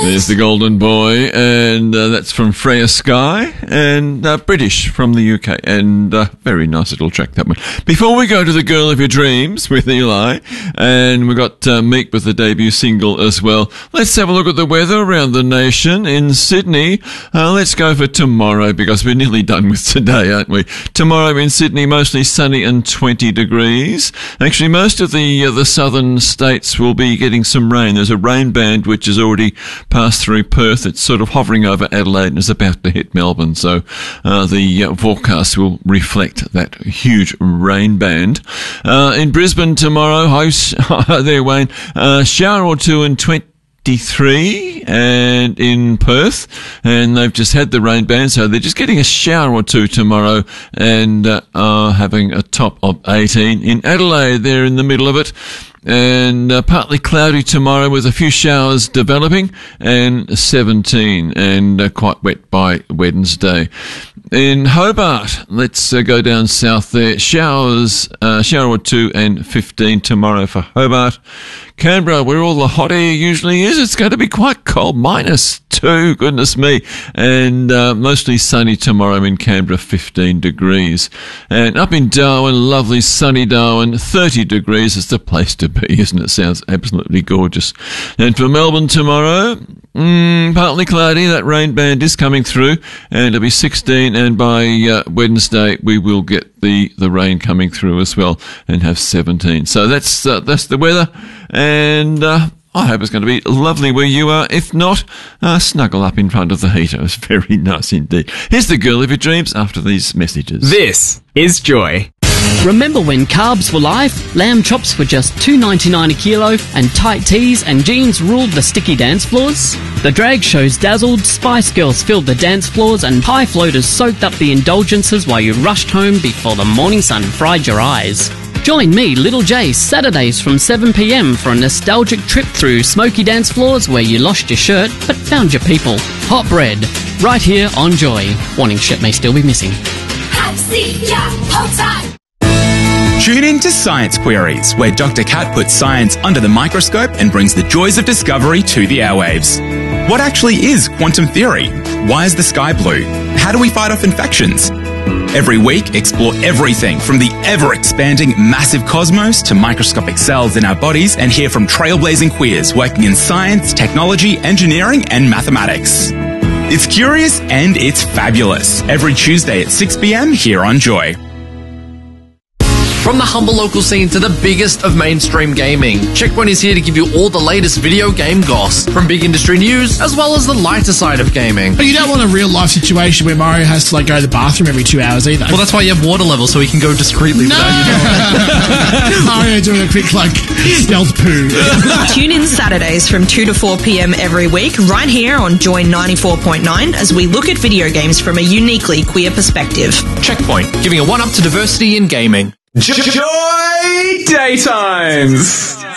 There's the Golden Boy, and that's from Freya Sky, and British from the UK, and very nice little track, that one. Before we go to The Girl of Your Dreams with Eli, and we've got Meek with the debut single as well, let's have a look at the weather around the nation. In Sydney, let's go for tomorrow, because we're nearly done with today, aren't we? Tomorrow in Sydney, mostly sunny and 20 degrees. Actually, most of the southern states will be getting some rain. There's a rain band which has already passed through Perth. It's sort of hovering over Adelaide and is about to hit Melbourne. So the forecast will reflect that huge rain band. In Brisbane tomorrow, there, Wayne, shower or two and 23, and in Perth, and they've just had the rain band, so they're just getting a shower or two tomorrow and having a top of 18. In Adelaide, they're in the middle of it, and partly cloudy tomorrow with a few showers developing, and 17, and quite wet by Wednesday. In Hobart, let's go down south there. Showers, shower or two and 15 tomorrow for Hobart. Canberra, where all the hot air usually is, it's going to be quite cold, -2, goodness me. And mostly sunny tomorrow in Canberra, 15 degrees. And up in Darwin, lovely sunny Darwin, 30 degrees is the place to be, isn't it? Sounds absolutely gorgeous. And for Melbourne tomorrow, partly cloudy, that rain band is coming through, and it'll be 16, and by Wednesday we will get the rain coming through as well, and have 17. So that's the weather, and I hope it's going to be lovely where you are. If not, snuggle up in front of the heater. It's very nice indeed. Here's the Girl of Your Dreams after these messages. This is Joy. Remember when carbs were life? Lamb chops were just $2.99 a kilo, and tight tees and jeans ruled the sticky dance floors? The drag shows dazzled, Spice Girls filled the dance floors, and pie floaters soaked up the indulgences while you rushed home before the morning sun fried your eyes. Join me, Little J, Saturdays from 7 p.m. for a nostalgic trip through smoky dance floors where you lost your shirt but found your people. Hot bread, right here on Joy. Warning, shit may still be missing. Tune in to Science Queries, where Dr. Kat puts science under the microscope and brings the joys of discovery to the airwaves. What actually is quantum theory? Why is the sky blue? How do we fight off infections? Every week, explore everything from the ever-expanding massive cosmos to microscopic cells in our bodies, and hear from trailblazing queers working in science, technology, engineering, and mathematics. It's curious and it's fabulous. Every Tuesday at 6 p.m. here on Joy. From the humble local scene to the biggest of mainstream gaming, Checkpoint is here to give you all the latest video game goss, from big industry news as well as the lighter side of gaming. But you don't want a real life situation where Mario has to go to the bathroom every 2 hours either. Well, that's why you have water levels, so he can go discreetly without you knowing. Mario doing a quick stealth poo. Tune in Saturdays from 2 to 4 p.m. every week, right here on Joy 94.9, as we look at video games from a uniquely queer perspective. Checkpoint, giving a one-up to diversity in gaming. Joy Daytimes!